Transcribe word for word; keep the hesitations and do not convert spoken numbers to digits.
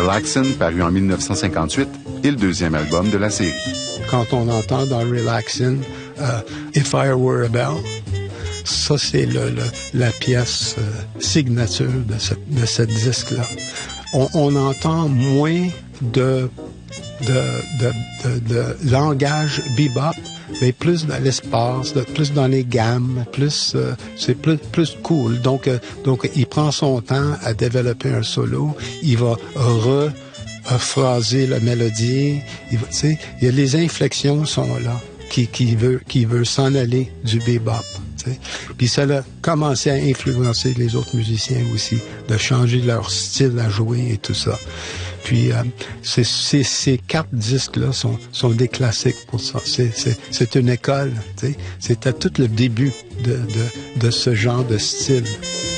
Relaxin', paru en dix-neuf cent cinquante-huit, est le deuxième album de la série. Quand on entend dans Relaxin' uh, If I Were a Bell, ça c'est le, le, la pièce euh, signature de ce, de ce disque-là. On, on entend moins de, de, de, de, de langage bebop, mais plus dans l'espace, de, plus dans les gammes, plus euh, c'est plus plus cool. Donc euh, donc il prend son temps à développer un solo, il va rephraser la mélodie, il va, tu sais, il y a les inflexions sont là qui qui veut qui veut s'en aller du bebop. T'sais. Puis ça a commencé à influencer les autres musiciens aussi, de changer leur style à jouer et tout ça. Puis euh, c'est, c'est, ces quatre disques-là sont, sont des classiques pour ça. C'est, c'est, c'est une école. T'sais. C'était tout le début de, de, de ce genre de style.